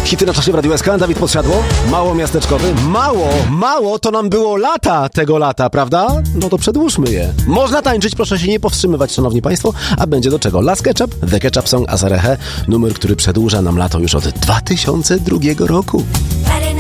Hity na czasie w Radiu SK, Dawid Podsiadło. Mało miasteczkowy. Mało to nam było lata tego lata, prawda? No to przedłużmy je. Można tańczyć, proszę się nie powstrzymywać, szanowni państwo, a będzie do czego. Last Ketchup, The Ketchup Song, Azarehe, numer, który przedłuża nam lato już od 2002 roku.